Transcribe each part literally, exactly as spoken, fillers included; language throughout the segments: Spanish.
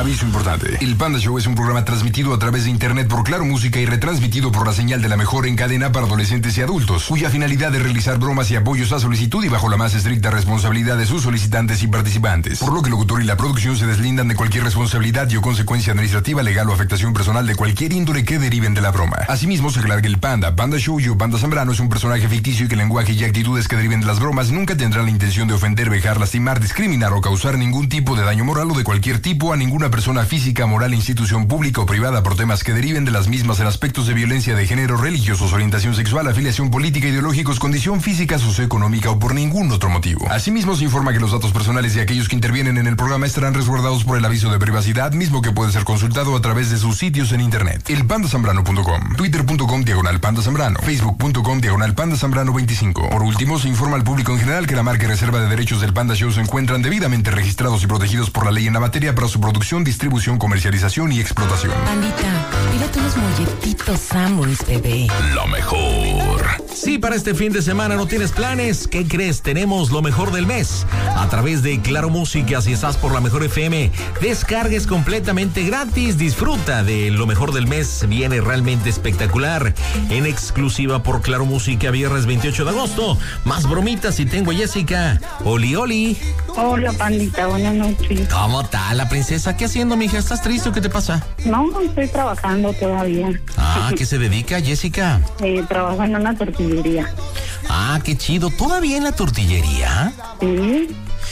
Aviso importante. El Panda Show es un programa transmitido a través de internet por Claro Música y retransmitido por la señal de la mejor en cadena para adolescentes y adultos, cuya finalidad es realizar bromas y apoyos a solicitud y bajo la más estricta responsabilidad de sus solicitantes y participantes. Por lo que el locutor y la producción se deslindan de cualquier responsabilidad y o consecuencia administrativa, legal o afectación personal de cualquier índole que deriven de la broma. Asimismo, se aclara que el Panda, Panda Show y o Panda Zambrano es un personaje ficticio y que el lenguaje y actitudes que deriven de las bromas nunca tendrán la intención de ofender, vejar, lastimar, discriminar o causar ningún tipo de daño moral o de cualquier tipo a ninguna persona física, moral, institución pública o privada por temas que deriven de las mismas en aspectos de violencia de género, religiosos, orientación sexual, afiliación política, ideológicos, condición física, socioeconómica o por ningún otro motivo. Asimismo, se informa que los datos personales de aquellos que intervienen en el programa estarán resguardados por el aviso de privacidad, mismo que puede ser consultado a través de sus sitios en internet. El panda zambrano punto com, twitter punto com diagonal panda zambrano, facebook punto com diagonal panda zambrano veinticinco. Por último, se informa al público en general que la marca y reserva de derechos del Panda Show se encuentran debidamente registrados y protegidos por la ley en la materia para su producción, distribución, comercialización y explotación. Pandita, pídate unos molletitos Samuels, bebé. Lo mejor. Sí, para este fin de semana no tienes planes. ¿Qué crees? Tenemos lo mejor del mes. A través de Claro Música, si estás por la Mejor F M, descargues completamente gratis. Disfruta de lo mejor del mes. Viene realmente espectacular. En exclusiva por Claro Música, viernes veintiocho de agosto. Más bromitas y tengo a Jessica. Oli, oli. Hola, Pandita, buenas noches. ¿Cómo está la princesa? ¿Qué haciendo, mija? ¿Estás triste o qué te pasa? No, estoy trabajando todavía. Ah, ¿qué se dedica, Jessica? Eh, trabajo en una tortillería. Ah, qué chido. ¿Todavía en la tortillería? Sí.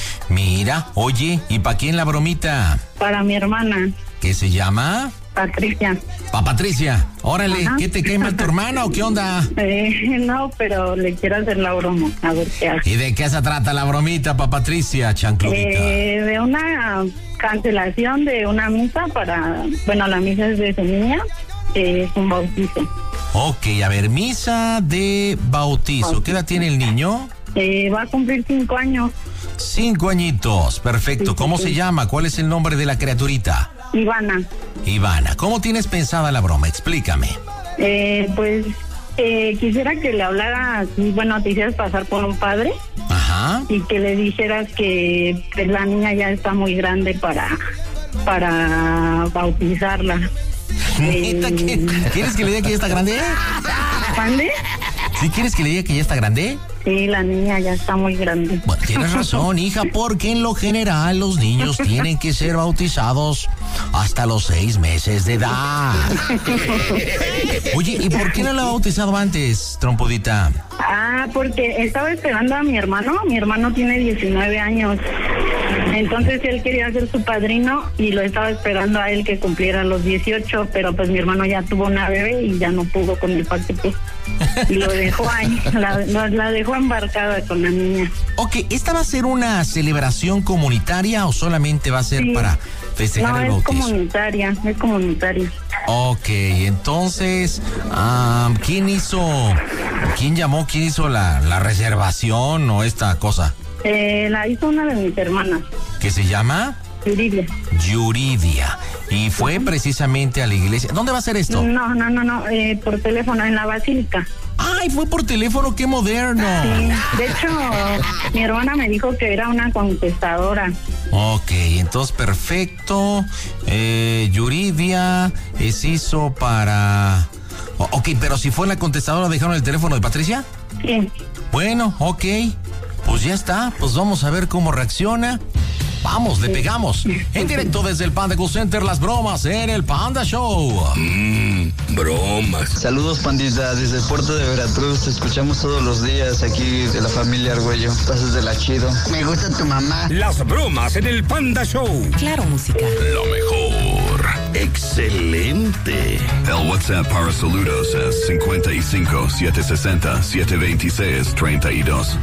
Mira, oye, ¿y para quién la bromita? Para mi hermana. ¿Qué se llama? Patricia. Pa' Patricia, órale, Ajá. ¿Qué te quema tu hermana o qué onda? Eh, no, pero le quiero hacer la broma, a ver qué hace. ¿Y de qué se trata la bromita, pa' Patricia, chancludita? Eh, de una cancelación de una misa para, bueno, la misa es de su niña, que es un bautizo. Ok, a ver, misa de bautizo. ¿Qué edad tiene el niño? Eh, va a cumplir cinco años. Cinco añitos, perfecto. Sí, ¿Cómo sí, se sí. llama? ¿Cuál es el nombre de la criaturita? Ivana. Ivana, ¿cómo tienes pensada la broma? Explícame. Eh, pues eh, quisiera que le hablara así, bueno, te hicieras pasar por un padre. Ajá. Y que le dijeras que pues, la niña ya está muy grande para, para bautizarla. ¿Neta que- ¿Quieres que le diga que ya está grande? ¿Mande? ¿Sí quieres que le diga que ya está grande? Sí, la niña ya está muy grande. Bueno, tienes razón, hija, porque en lo general los niños tienen que ser bautizados hasta los seis meses de edad. Oye, ¿y por qué no la ha bautizado antes, trompudita? Ah, porque estaba esperando a mi hermano. Mi hermano tiene diecinueve años. Entonces él quería ser su padrino y lo estaba esperando a él que cumpliera los dieciocho, pero pues mi hermano ya tuvo una bebé y ya no pudo con el paquete. Y lo dejó ahí, la, la, la dejó embarcada con la niña. Ok, ¿esta va a ser una celebración comunitaria o solamente va a ser Sí. para festejar No, el es bautizo? comunitaria, es comunitaria. Ok, entonces, ah, ¿quién hizo, quién llamó, quién hizo la, la reservación o esta cosa? Eh, la hizo una de mis hermanas, ¿Qué se llama? Yuridia. Yuridia. Y fue precisamente a la iglesia. ¿Dónde va a ser esto? No, no, no, no, eh, por teléfono en la basílica. ¡Ay, fue por teléfono! ¡Qué moderno! Sí, de hecho, mi hermana me dijo que era una contestadora. Ok, entonces perfecto. Eh, Yuridia es hizo para... O- ok, pero si fue la contestadora, ¿dejaron el teléfono de Patricia? Sí. Bueno, ok. Pues ya está. Pues vamos a ver cómo reacciona. Vamos, le pegamos. En directo desde el Panda Cool Center, las bromas en el Panda Show. Mmm, bromas. Saludos, pandita, desde el puerto de Veracruz. Te escuchamos todos los días aquí de la familia Argüello. Pasas de la chido. Me gusta tu mamá. Las bromas en el Panda Show. Claro Música. Lo mejor. Excelente. El WhatsApp para saludos es cincuenta y cinco, setecientos sesenta, setecientos veintiséis, treinta y dos.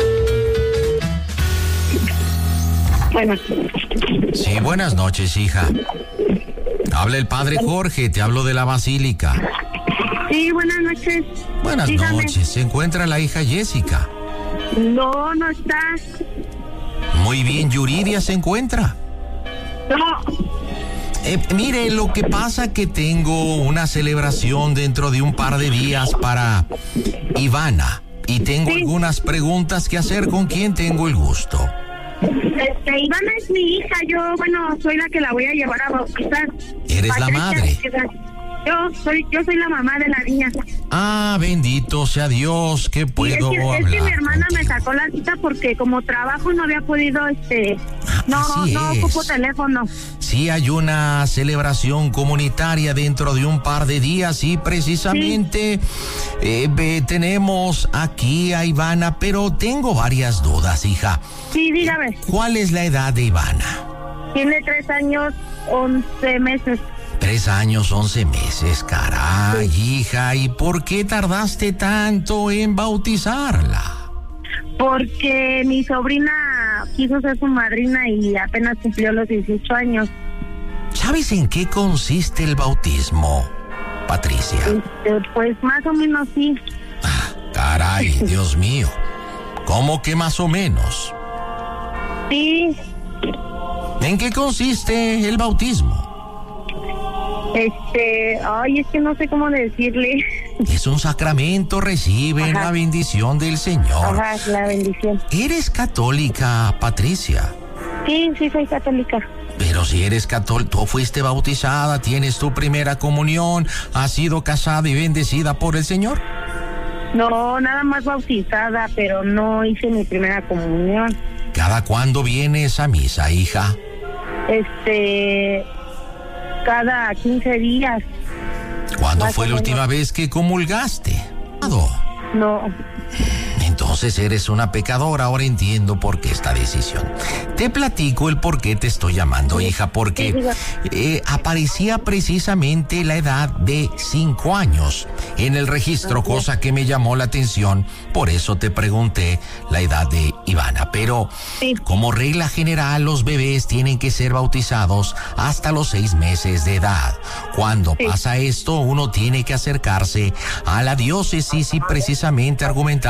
Bueno, Sí, buenas noches, hija. Habla el padre Jorge, te hablo de la basílica. sí, buenas noches. Buenas Dígame. noches, se encuentra la hija Jessica. No, no está. Muy bien, Yuridia se encuentra. No. Eh, mire, lo que pasa que tengo una celebración dentro de un par de días para Ivana y tengo Sí. algunas preguntas que hacer. ¿Con quién tengo el gusto? Este, Ivana es mi hija, yo, bueno, soy la que la voy a llevar a bautizar. Eres la madre. Yo soy, yo soy la mamá de la niña. Ah, bendito sea Dios, que puedo es que, hablar es que mi hermana contigo. me sacó la cita porque como trabajo no había podido, este, no, Así no es. ocupo teléfono. Sí, hay una celebración comunitaria dentro de un par de días y precisamente eh, ve, tenemos aquí a Ivana, pero tengo varias dudas, hija. Sí, dígame. ¿Cuál es la edad de Ivana? Tiene tres años, once meses. Tres años, once meses, caray, hija, ¿y por qué tardaste tanto en bautizarla? Porque mi sobrina quiso ser su madrina y apenas cumplió los dieciocho años. ¿Sabes en qué consiste el bautismo, Patricia? Este, pues más o menos sí. Ah, caray, Dios mío. ¿Cómo que más o menos? Sí, ¿En qué consiste el bautismo? este, ay, es que no sé cómo decirle. Es un sacramento, reciben Ajá. la bendición del Señor. Ajá, la bendición. ¿Eres católica, Patricia? Sí, sí, soy católica. Pero si eres católica, tú fuiste bautizada, tienes tu primera comunión, has sido casada y bendecida por el Señor. No, nada más bautizada, pero no hice mi primera comunión. ¿Cada cuándo vienes a misa, hija? Este, cada quince días. ¿Cuándo Más fue o la última menos. vez que comulgaste? No, Entonces eres una pecadora, ahora entiendo por qué esta decisión. Te platico el por qué te estoy llamando, hija, Sí, porque diga. eh, aparecía precisamente la edad de cinco años en el registro, Así es. cosa que me llamó la atención, por eso te pregunté la edad de Ivana. Pero sí. como regla general, los bebés tienen que ser bautizados hasta los seis meses de edad. Cuando Sí. pasa esto, uno tiene que acercarse a la diócesis y precisamente argumentar